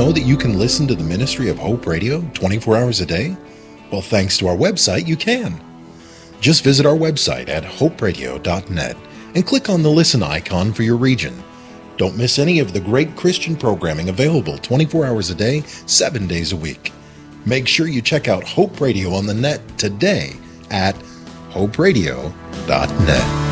know that you can listen to the ministry of Hope Radio 24 hours a day? Well, thanks to our website, you can. Just visit our website at hoperadio.net and click on the listen icon for your region. Don't miss any of the great Christian programming available 24 hours a day, 7 days a week. Make sure you check out Hope Radio on the net today at hoperadio.net.